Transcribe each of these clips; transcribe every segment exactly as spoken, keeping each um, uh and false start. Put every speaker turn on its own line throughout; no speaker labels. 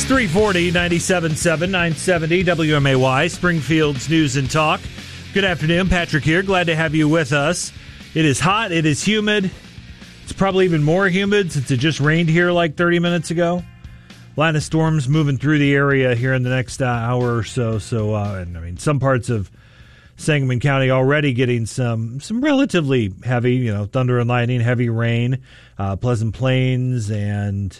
It's three forty, ninety-seven point seven, nine seventy W M A Y, Springfield's News and Talk. Good afternoon, Patrick here. Glad to have you with us. It is hot. It is humid. It's probably even more humid since it just rained here like thirty minutes ago. A lot of storms moving through the area here in the next uh, hour or so. So, uh, and I mean, some parts of Sangamon County already getting some some relatively heavy, you know, thunder and lightning, heavy rain. Uh, Pleasant Plains and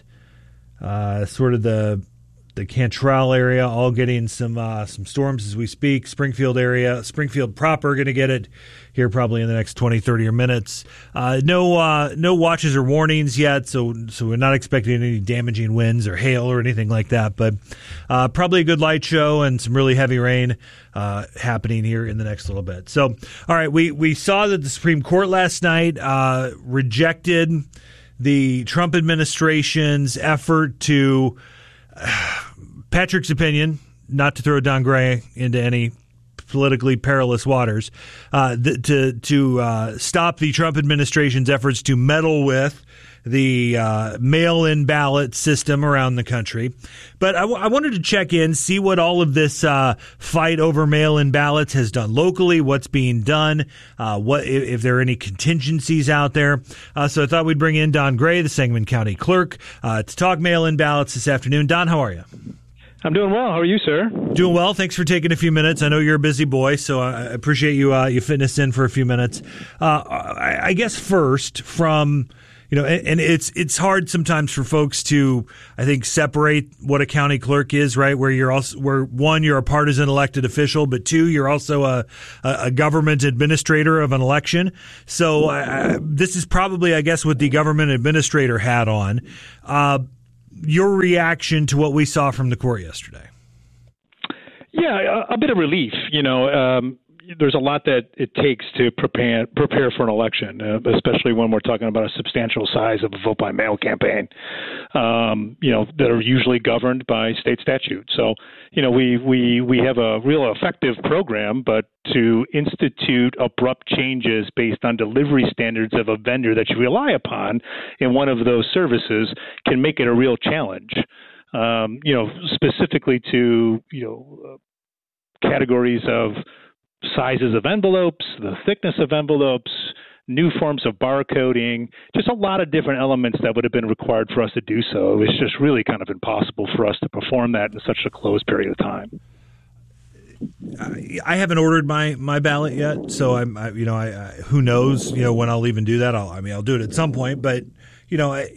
uh, sort of the the Cantrell area all getting some uh, some storms as we speak. Springfield area, Springfield proper going to get it here probably in the next twenty, thirty minutes. Uh, no uh, no watches or warnings yet, so so we're not expecting any damaging winds or hail or anything like that. But uh, probably a good light show and some really heavy rain uh, happening here in the next little bit. So, all right, we, we saw that the Supreme Court last night uh, rejected the Trump administration's effort to Patrick's opinion, not to throw Don Gray into any politically perilous waters, uh, th- to to uh, stop the Trump administration's efforts to meddle with the uh, mail-in ballot system around the country. But I, w- I wanted to check in, see what all of this uh, fight over mail-in ballots has done locally, what's being done, uh, what if, if there are any contingencies out there. Uh, so I thought we'd bring in Don Gray, the Sangamon County Clerk, uh, to talk mail-in ballots this afternoon. Don, how are you?
I'm doing well. How are you, sir?
Doing well. Thanks for taking a few minutes. I know you're a busy boy, so I appreciate you uh, you fitting us in for a few minutes. Uh, I, I guess first from... You know, and it's it's hard sometimes for folks to, I think, separate what a county clerk is, right? Where you're also, where one, you're a partisan elected official, but two, you're also a a government administrator of an election. So uh, this is probably, I guess, what the government administrator hat on. Uh, your reaction to what we saw from the court yesterday?
Yeah, a, a bit of relief. You know, um, there's a lot that it takes to prepare prepare for an election, uh, especially when we're talking about a substantial size of a vote by mail campaign, um, you know, that are usually governed by state statute. So, you know, we, we, we have a real effective program, but to institute abrupt changes based on delivery standards of a vendor that you rely upon in one of those services can make it a real challenge, um, you know, specifically to, you know, uh, categories of sizes of envelopes, the thickness of envelopes, new forms of barcoding, just a lot of different elements that would have been required for us to do so. It's just really kind of impossible for us to perform that in such a closed period of time.
I haven't ordered my, my ballot yet, so I'm, I, you know, I, I, who knows, you know, when I'll even do that. I'll, I mean, I'll do it at some point, but you know, I,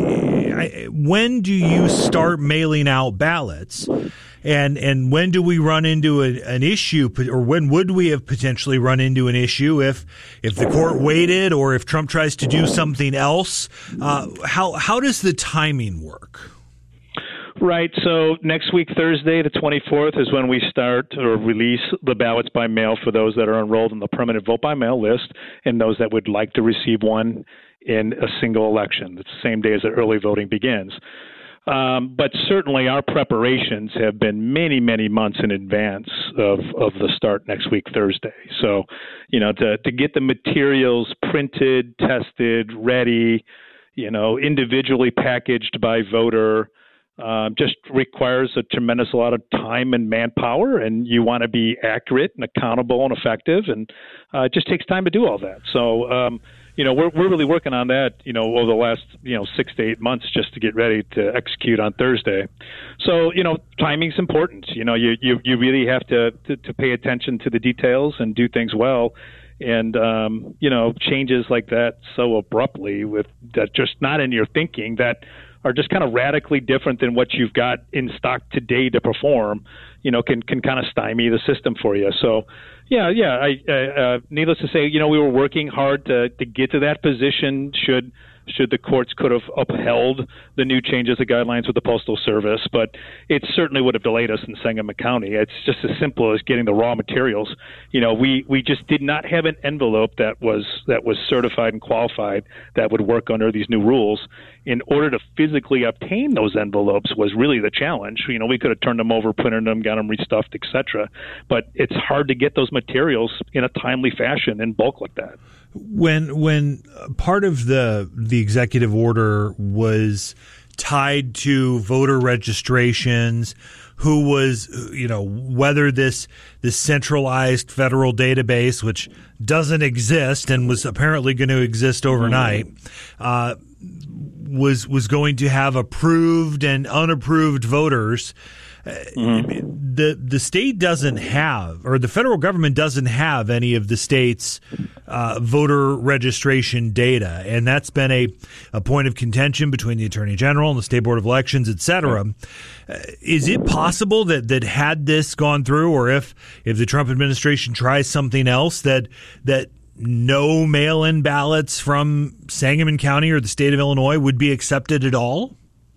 I, when do you start mailing out ballots? And and when do we run into a, an issue, or when would we have potentially run into an issue if if the court waited, or if Trump tries to do something else? Uh, how how does the timing work?
Right. So next week, Thursday, the twenty-fourth, is when we start or release the ballots by mail for those that are enrolled in the permanent vote by mail list and those that would like to receive one in a single election. It's the same day as the early voting begins. Um, but certainly our preparations have been many, many months in advance of, of the start next week, Thursday. So, you know, to, to get the materials printed, tested, ready, you know, individually packaged by voter, um, just requires a tremendous lot of time and manpower, and you want to be accurate and accountable and effective, and uh, it just takes time to do all that. So, um, you know, we're we're really working on that, you know, over the last, you know, six to eight months just to get ready to execute on Thursday. So, you know, timing's important. You know, you you, you really have to, to, to pay attention to the details and do things well. And, um, you know, changes like that so abruptly with that just not in your thinking that are just kind of radically different than what you've got in stock today to perform, you know, can, can kind of stymie the system for you. So, yeah, yeah, I, uh, needless to say, you know, we were working hard to, to get to that position should should the courts could have upheld the new changes of guidelines with the Postal Service, but it certainly would have delayed us in Sangamon County. It's just as simple as getting the raw materials. You know, we, we just did not have an envelope that was that was certified and qualified that would work under these new rules. In order to physically obtain those envelopes was really the challenge. You know, we could have turned them over, printed them, got them restuffed, et cetera. But it's hard to get those materials in a timely fashion in bulk like that.
When when part of the the executive order was tied to voter registrations, who was, you know, whether this this centralized federal database, which doesn't exist and was apparently going to exist overnight, uh, was was going to have approved and unapproved voters. Mm-hmm. The the state doesn't have, or the federal government doesn't have any of the state's uh, voter registration data, and that's been a, a point of contention between the Attorney General and the State Board of Elections, et cetera. Uh, is it possible that, that had this gone through, or if if the Trump administration tries something else, that that no mail-in ballots from Sangamon County or the state of Illinois would be accepted at all?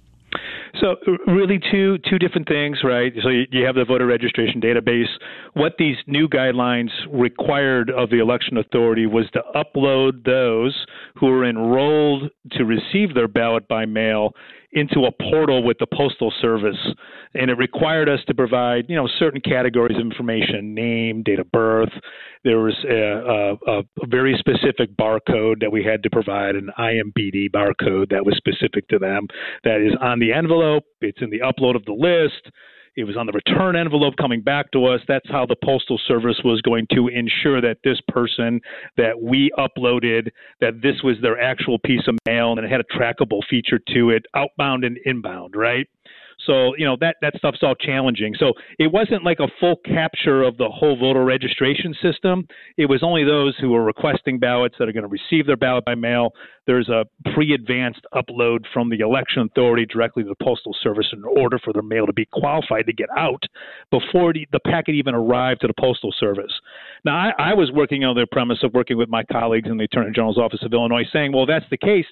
So really two two different things, right? So you, you have the voter registration database. What these new guidelines required of the election authority was to upload those who were enrolled to receive their ballot by mail into a portal with the Postal Service. And it required us to provide, you know, certain categories of information, name, date of birth. There was a, a, a very specific barcode that we had to provide, an I M B D barcode that was specific to them. That is on the envelope. It's in the upload of the list. It was on the return envelope coming back to us. That's how the Postal Service was going to ensure that this person that we uploaded, that this was their actual piece of mail, and it had a trackable feature to it, outbound and inbound, right? So, you know, that, that stuff's all challenging. So it wasn't like a full capture of the whole voter registration system. It was only those who were requesting ballots that are going to receive their ballot by mail. There's a pre-advanced upload from the election authority directly to the Postal Service in order for their mail to be qualified to get out before the, the packet even arrived to the Postal Service. Now, I, I was working on the premise of working with my colleagues in the Attorney General's Office of Illinois saying, well, if that's the case,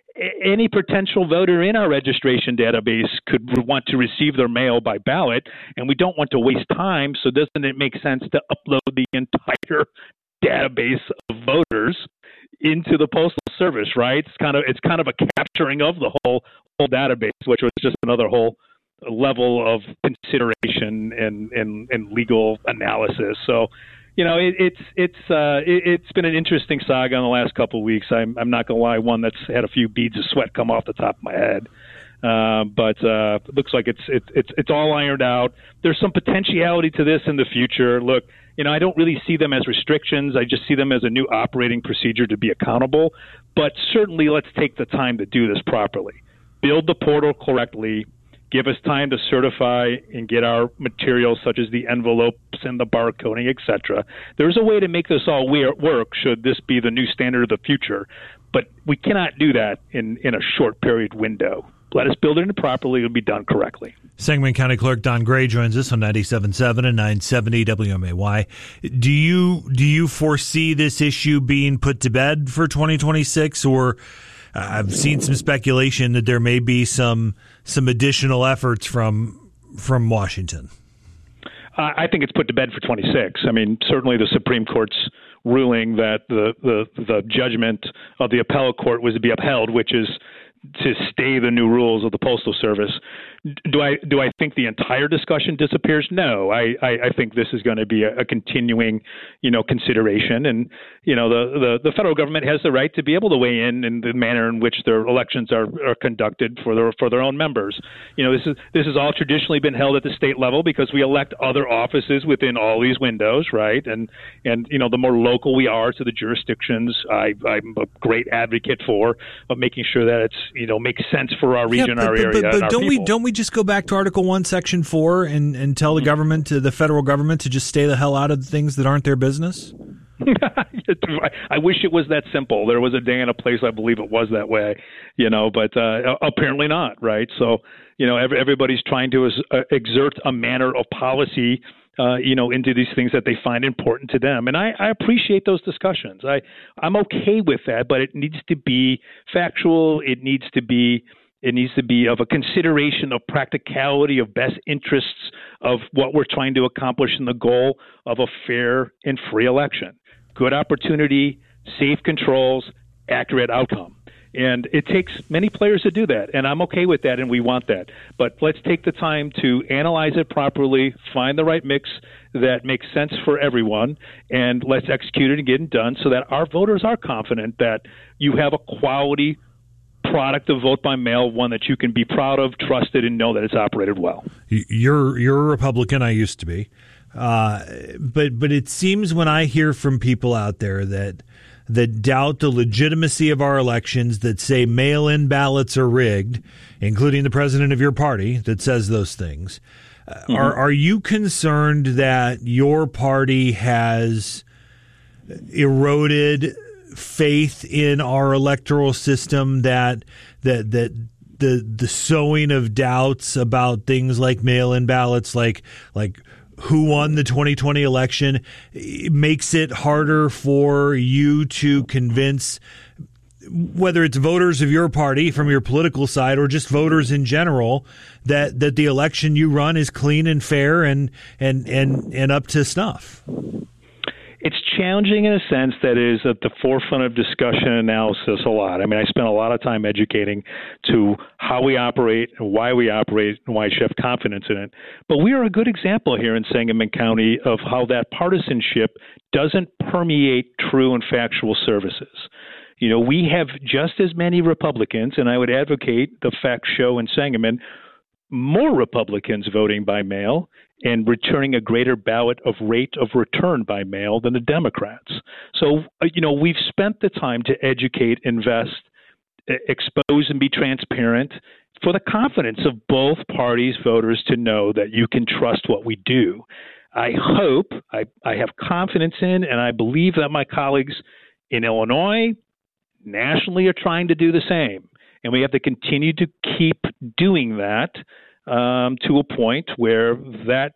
any potential voter in our registration database could want to receive their mail by ballot, and we don't want to waste time, so doesn't it make sense to upload the entire database of voters into the Postal Service, right? It's kind of it's kind of a capturing of the whole whole database, which was just another whole level of consideration and, and, and legal analysis. So, you know, it, it's it's uh, it, it's been an interesting saga in the last couple of weeks. I'm I'm not gonna lie, one that's had a few beads of sweat come off the top of my head. Uh, but uh, it looks like it's it's it's it's all ironed out. There's some potentiality to this in the future. Look, you know, I don't really see them as restrictions. I just see them as a new operating procedure to be accountable. But certainly, let's take the time to do this properly. Build the portal correctly. Give us time to certify and get our materials such as the envelopes and the barcoding, et cetera. There's a way to make this all work should this be the new standard of the future. But we cannot do that in, in a short period window. Let us build it in properly. It'll be done correctly.
Sangamon County Clerk Don Gray joins us on ninety-seven point seven and nine seventy W M A Y. Do you, do you foresee this issue being put to bed for twenty twenty-six, or uh, I've seen some speculation that there may be some some additional efforts from from Washington?
Uh, I think it's put to bed for twenty-six. I mean, certainly the Supreme Court's ruling that the, the, the judgment of the appellate court was to be upheld, which is to stay the new rules of the Postal Service. Do I do I think the entire discussion disappears? No, I, I, I think this is going to be a, a continuing, you know, consideration. And, you know, the, the, the federal government has the right to be able to weigh in in the manner in which their elections are, are conducted for their for their own members. You know, this is this has all traditionally been held at the state level because we elect other offices within all these windows, right? And and you know, the more local we are to the jurisdictions, I, I'm a great advocate for of making sure that it's, you know, makes sense for our region,
yeah, but,
our
but,
area,
but, but
and our
don't
people.
we don't we just go back to Article One, Section Four, and, and tell the mm-hmm. government, to the federal government, to just stay the hell out of the things that aren't their business?
I wish it was that simple. There was a day and a place I believe it was that way, you know, but uh, apparently not, right? So, you know, every, everybody's trying to uh, exert a manner of policy, uh, you know, into these things that they find important to them. And I, I appreciate those discussions. I, I'm okay with that, but it needs to be factual. It needs to be It needs to be of a consideration of practicality, of best interests of what we're trying to accomplish in the goal of a fair and free election. Good opportunity, safe controls, accurate outcome. And it takes many players to do that, and I'm okay with that, and we want that. But let's take the time to analyze it properly, find the right mix that makes sense for everyone, and let's execute it and get it done so that our voters are confident that you have a quality product of vote by mail, one that you can be proud of, trusted, and know that it's operated well.
You're you're a Republican. I used to be, uh, but but it seems when I hear from people out there that that doubt the legitimacy of our elections, that say mail-in ballots are rigged, including the president of your party that says those things. Mm-hmm. Are are you concerned that your party has eroded faith in our electoral system, that that that the the sowing of doubts about things like mail-in ballots, like like who won the twenty twenty election, makes it harder for you to convince, whether it's voters of your party from your political side or just voters in general, that that the election you run is clean and fair and and and, and up to snuff?
It's challenging in a sense that is at the forefront of discussion and analysis a lot. I mean, I spent a lot of time educating to how we operate and why we operate and why I should have confidence in it. But we are a good example here in Sangamon County of how that partisanship doesn't permeate true and factual services. You know, we have just as many Republicans, and I would advocate the facts show in Sangamon, more Republicans voting by mail and returning a greater ballot of rate of return by mail than the Democrats. So, you know, we've spent the time to educate, invest, expose, and be transparent for the confidence of both parties' voters to know that you can trust what we do. I hope, I, I have confidence in, and I believe that my colleagues in Illinois, nationally, are trying to do the same. And we have to continue to keep doing that um, to a point where that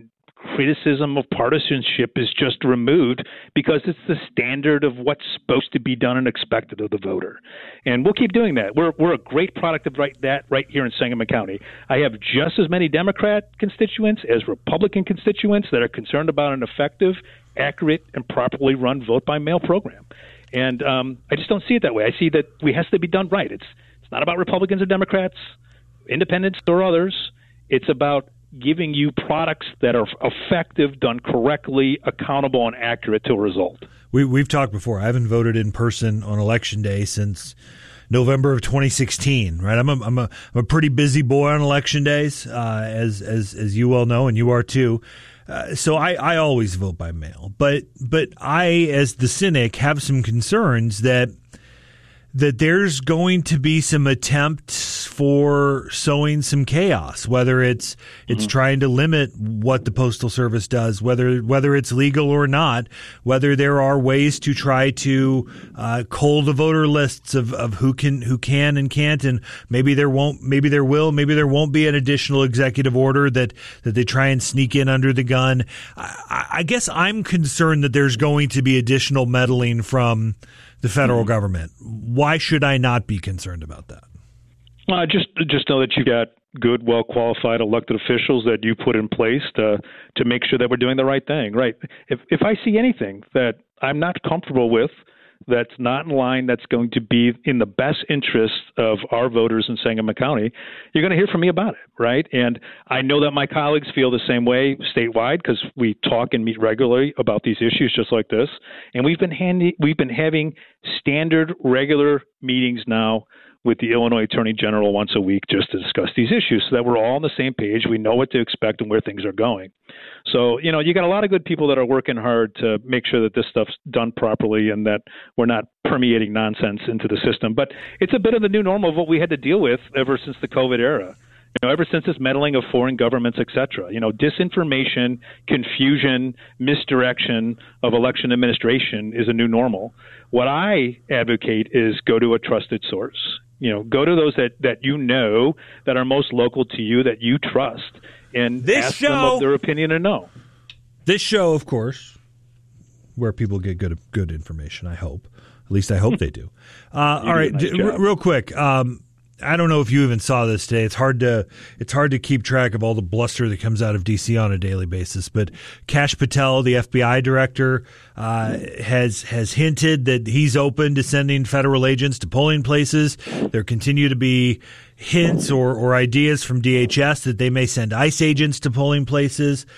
criticism of partisanship is just removed, because it's the standard of what's supposed to be done and expected of the voter. And we'll keep doing that. We're we're a great product of right, that right here in Sangamon County. I have just as many Democrat constituents as Republican constituents that are concerned about an effective, accurate, and properly run vote-by-mail program. And um, I just don't see it that way. I see that we has to be done right. It's it's not about Republicans or Democrats, independents or others. It's about giving you products that are effective, done correctly, accountable, and accurate to a result.
We, we've talked before. I haven't voted in person on Election Day since November of twenty sixteen. Right? I'm a I'm a, I'm a pretty busy boy on Election days, uh, as as as you well know, and you are too. Uh, so I, I always vote by mail, but but I, as the cynic, have some concerns that that there's going to be some attempts for sowing some chaos, whether it's it's mm-hmm. trying to limit what the Postal Service does, whether whether it's legal or not, whether there are ways to try to uh, cull the voter lists of, of who can who can and can't, and maybe there won't, maybe there will, maybe there won't be an additional executive order that that they try and sneak in under the gun. I, I guess I'm concerned that there's going to be additional meddling from the federal mm-hmm. government. Why should I not be concerned about that?
Uh, just just know that you got good, well-qualified elected officials that you put in place to to make sure that we're doing the right thing. Right. If if I see anything that I'm not comfortable with, that's not in line, that's going to be in the best interest of our voters in Sangamon County, you're going to hear from me about it, right? And I know that my colleagues feel the same way statewide, because we talk and meet regularly about these issues just like this. And we've been handy, we've been having standard, regular meetings now with the Illinois Attorney General once a week just to discuss these issues, so that we're all on the same page. We know what to expect and where things are going. So, you know, you got a lot of good people that are working hard to make sure that this stuff's done properly and that we're not permeating nonsense into the system. But it's a bit of the new normal of what we had to deal with ever since the COVID era. You know, ever since this meddling of foreign governments, et cetera. You know, disinformation, confusion, misdirection of election administration is a new normal. What I advocate is go to a trusted source. You know, go to those that, that you know that are most local to you, that you trust, and
this
ask
show,
them of their opinion and know.
This show, of course, where people get good good information, I hope. At least I hope they do. Uh, all right, nice r- real quick. Um, I don't know if you even saw this today. It's hard to it's hard to keep track of all the bluster that comes out of D C on a daily basis. But Kash Patel, the F B I director, uh, has has hinted that he's open to sending federal agents to polling places. There continue to be hints or, or ideas from D H S that they may send ICE agents to polling places.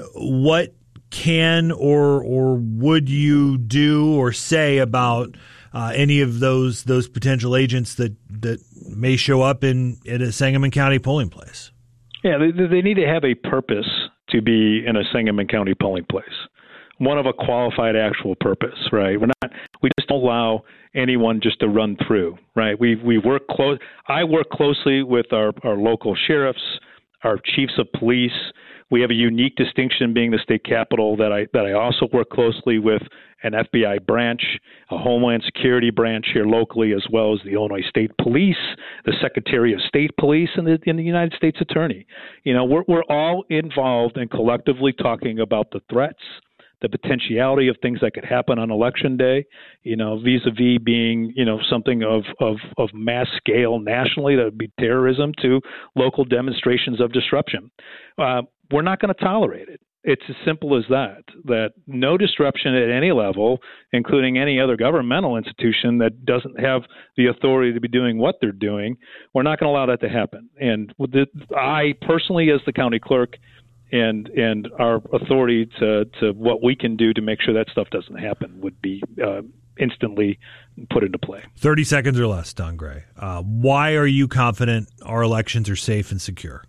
What can or or would you do or say about uh, any of those those potential agents that, that may show up in at a Sangamon County polling place?
Yeah, they, they need to have a purpose to be in a Sangamon County polling place. One of a qualified actual purpose, right? We're not. We just don't allow anyone just to run through, right? We we work close. I work closely with our, our local sheriffs, our chiefs of police. We have a unique distinction being the state capital that I that I also work closely with an F B I branch, a Homeland Security branch here locally, as well as the Illinois State Police, the Secretary of State Police, and the, and the United States Attorney. You know, we're we're all involved in collectively talking about the threats, the potentiality of things that could happen on election day, you know, vis-a-vis being, you know, something of, of, of mass scale nationally, that would be terrorism, to local demonstrations of disruption. Uh, we're not going to tolerate it. It's as simple as that, that no disruption at any level, including any other governmental institution that doesn't have the authority to be doing what they're doing. We're not going to allow that to happen. And the, I personally, as the county clerk, and and our authority to, to what we can do to make sure that stuff doesn't happen would be uh, instantly put into play.
thirty seconds or less, Don Gray. Uh, why are you confident our elections are safe and secure?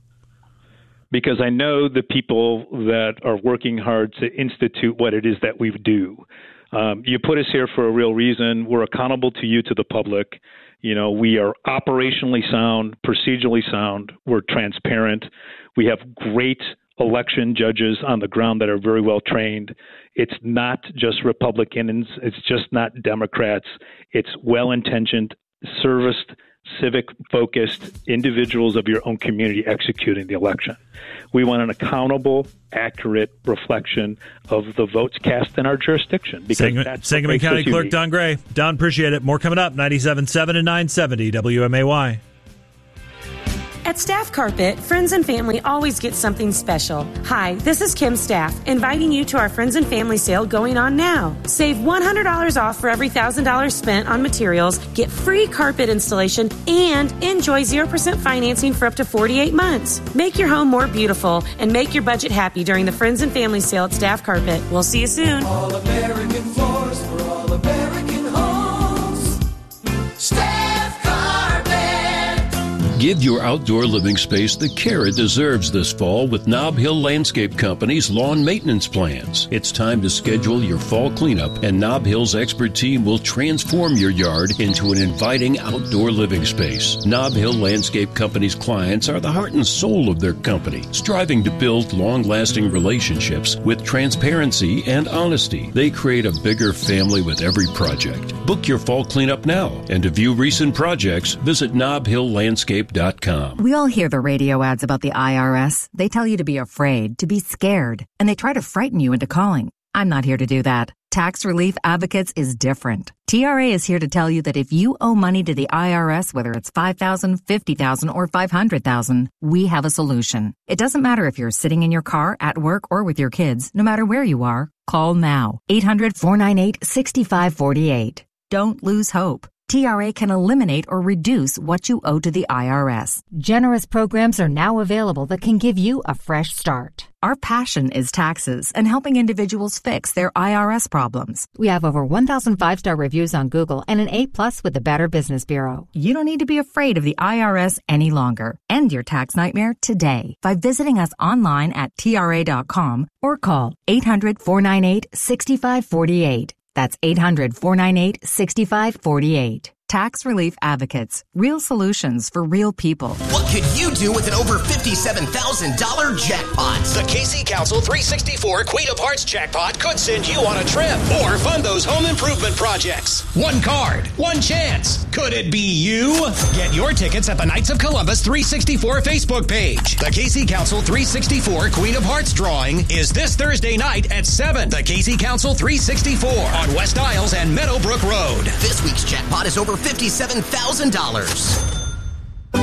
Because I know the people that are working hard to institute what it is that we do. Um, you put us here for a real reason. We're accountable to you, to the public. You know, we are operationally sound, procedurally sound. We're transparent. We have great election judges on the ground that are very well trained. It's not just Republicans. It's just not Democrats. It's well-intentioned, serviced, civic-focused individuals of your own community executing the election. We want an accountable, accurate reflection of the votes cast in our jurisdiction. Because
Sangamon,
that's
Sangamon County Clerk Don Gray. Don, appreciate it. More coming up, ninety-seven point seven and nine seventy W M A Y.
At Staff Carpet, friends and family always get something special. Hi, this is Kim Staff, inviting you to our Friends and Family sale going on now. Save one hundred dollars off for every one thousand dollars spent on materials, get free carpet installation, and enjoy zero percent financing for up to forty-eight months. Make your home more beautiful and make your budget happy during the Friends and Family sale at Staff Carpet. We'll see you soon.
All American floors for all American homes. Staff
Give your outdoor living space the care it deserves this fall with Nob Hill Landscape Company's lawn maintenance plans. It's time to schedule your fall cleanup, and Nob Hill's expert team will transform your yard into an inviting outdoor living space. Nob Hill Landscape Company's clients are the heart and soul of their company, striving to build long-lasting relationships with transparency and honesty. They create a bigger family with every project. Book your fall cleanup now, and to view recent projects, visit nob hill landscape dot com.
We all hear the radio ads about the I R S. They tell you to be afraid, to be scared, and they try to frighten you into calling. I'm not here to do that. Tax Relief Advocates is different. T R A is here to tell you that if you owe money to the I R S, whether it's five thousand dollars, fifty thousand dollars, or five hundred thousand dollars, we have a solution. It doesn't matter if you're sitting in your car, at work, or with your kids. No matter where you are, call now. eight hundred, four nine eight, six five four eight. Don't lose hope. T R A can eliminate or reduce what you owe to the I R S.
Generous programs are now available that can give you a fresh start.
Our passion is taxes and helping individuals fix their I R S problems.
We have over one thousand five-star reviews on Google and an A plus with the Better Business Bureau.
You don't need to be afraid of the I R S any longer. End your tax nightmare today by visiting us online at T R A dot com or call eight hundred, four nine eight, six five four eight. That's eight hundred, four nine eight, six five four eight. Tax Relief Advocates. Real solutions for real people.
What could you do with an over fifty-seven thousand dollars jackpot?
The K C Council three sixty-four Queen of Hearts jackpot could send you on a trip or fund those home improvement projects. One card, one chance. Could it be you? Get your tickets at the Knights of Columbus three sixty-four Facebook page. The K C Council three sixty-four Queen of Hearts drawing is this Thursday night at seven. The K C Council three sixty-four on West Isles and Meadowbrook Road.
This week's jackpot is over fifty-seven thousand dollars.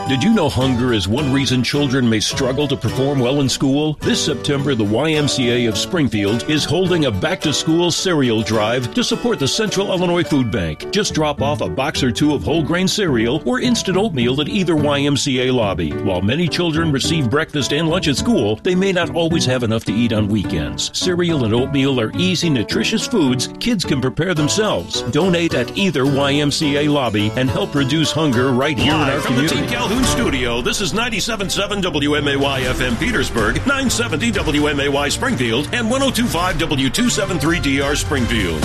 Did you know hunger is one reason children may struggle to perform well in school? This September, the Y M C A of Springfield is holding a back-to-school cereal drive to support the Central Illinois Food Bank. Just drop off a box or two of whole grain cereal or instant oatmeal at either Y M C A lobby. While many children receive breakfast and lunch at school, they may not always have enough to eat on weekends. Cereal and oatmeal are easy, nutritious foods kids can prepare themselves. Donate at either Y M C A lobby and help reduce hunger right here
Live
in our
from
community.
the Team Calhoun studio, this is ninety-seven point seven W M A Y F M Petersburg, nine seventy W M A Y Springfield, and one oh two point five W two seventy-three D R Springfield.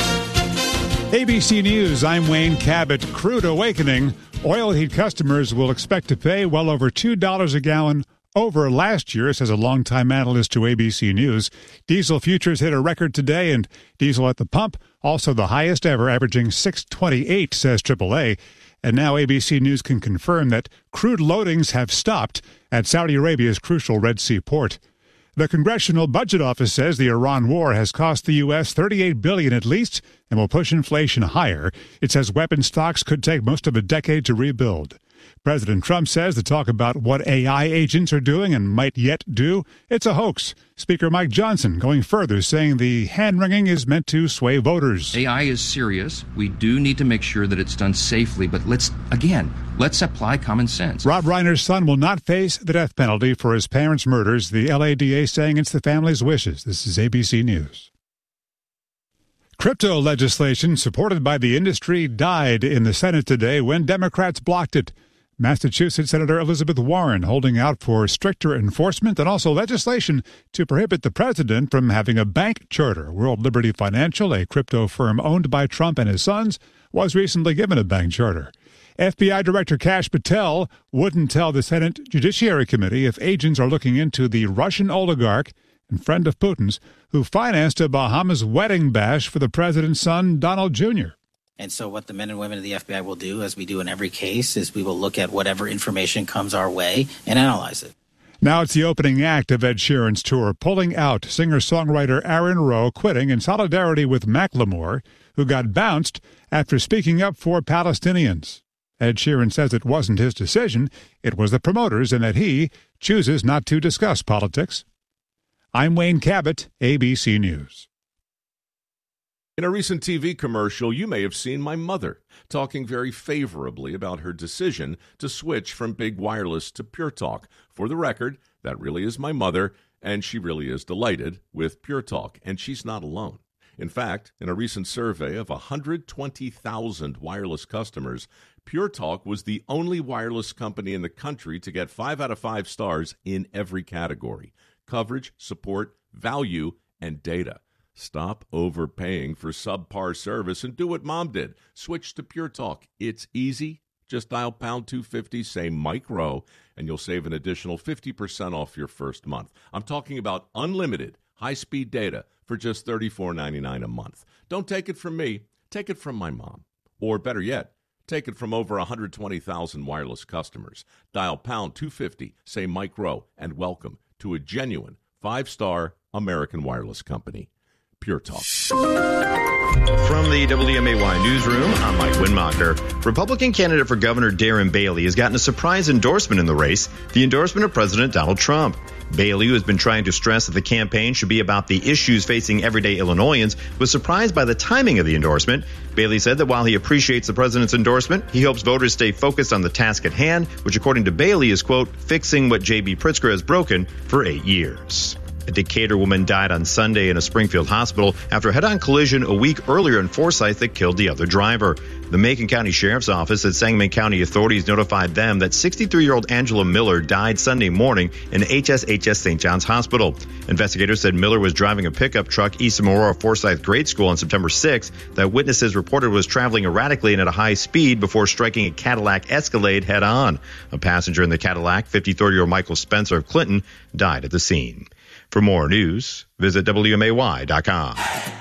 A B C News, I'm Wayne Cabot. Crude awakening. Oil heat customers will expect to pay well over two dollars a gallon over last year, says a longtime analyst to A B C News. Diesel futures hit a record today, and diesel at the pump also the highest ever, averaging six twenty-eight, says triple A. And now A B C News can confirm that crude loadings have stopped at Saudi Arabia's crucial Red Sea port. The Congressional Budget Office says the Iran war has cost the U S thirty-eight billion dollars at least and will push inflation higher. It says weapon stocks could take most of a decade to rebuild. President Trump says the talk about what A I agents are doing and might yet do, it's a hoax. Speaker Mike Johnson going further, saying the hand-wringing is meant to sway voters.
A I is serious. We do need to make sure that it's done safely, but let's, again, let's apply common sense.
Rob Reiner's son will not face the death penalty for his parents' murders, the L A D A saying it's the family's wishes. This is A B C News. Crypto legislation supported by the industry died in the Senate today when Democrats blocked it. Massachusetts Senator Elizabeth Warren holding out for stricter enforcement and also legislation to prohibit the president from having a bank charter. World Liberty Financial, a crypto firm owned by Trump and his sons, was recently given a bank charter. F B I Director Kash Patel wouldn't tell the Senate Judiciary Committee if agents are looking into the Russian oligarch and friend of Putin's who financed a Bahamas wedding bash for the president's son, Donald Junior
And so what the men and women of the F B I will do, as we do in every case, is we will look at whatever information comes our way and analyze it.
Now it's the opening act of Ed Sheeran's tour, pulling out singer-songwriter Aaron Rowe, quitting in solidarity with Macklemore, who got bounced after speaking up for Palestinians. Ed Sheeran says it wasn't his decision, it was the promoters, and that he chooses not to discuss politics. I'm Wayne Cabot, A B C News.
In a recent T V commercial, you may have seen my mother talking very favorably about her decision to switch from Big Wireless to Pure Talk. For the record, that really is my mother, and she really is delighted with Pure Talk, and she's not alone. In fact, in a recent survey of one hundred twenty thousand wireless customers, Pure Talk was the only wireless company in the country to get five out of five stars in every category: coverage, support, value, and data. Stop overpaying for subpar service and do what Mom did. Switch to Pure Talk. It's easy. Just dial pound two fifty, say Mike Rowe, and you'll save an additional fifty percent off your first month. I'm talking about unlimited high-speed data for just thirty-four ninety-nine a month. Don't take it from me. Take it from my mom. Or better yet, take it from over one hundred twenty thousand wireless customers. Dial pound two fifty, say Mike Rowe, and welcome to a genuine five-star American wireless company. Pure Talk.
From the W M A Y newsroom, I'm Mike Winmacher. Republican candidate for Governor Darren Bailey has gotten a surprise endorsement in the race, the endorsement of President Donald Trump. Bailey, who has been trying to stress that the campaign should be about the issues facing everyday Illinoisans, was surprised by the timing of the endorsement. Bailey said that while he appreciates the president's endorsement, he hopes voters stay focused on the task at hand, which according to Bailey is, quote, fixing what J B Pritzker has broken for eight years. A Decatur woman died on Sunday in a Springfield hospital after a head-on collision a week earlier in Forsyth that killed the other driver. The Macon County Sheriff's Office said Sangamon County authorities notified them that sixty-three-year-old Angela Miller died Sunday morning in H S H S Saint John's Hospital. Investigators said Miller was driving a pickup truck east of Aurora Forsyth Grade School on September sixth that witnesses reported was traveling erratically and at a high speed before striking a Cadillac Escalade head-on. A passenger in the Cadillac, fifty-three-year-old Michael Spencer of Clinton, died at the scene. For more news, visit W M A Y dot com.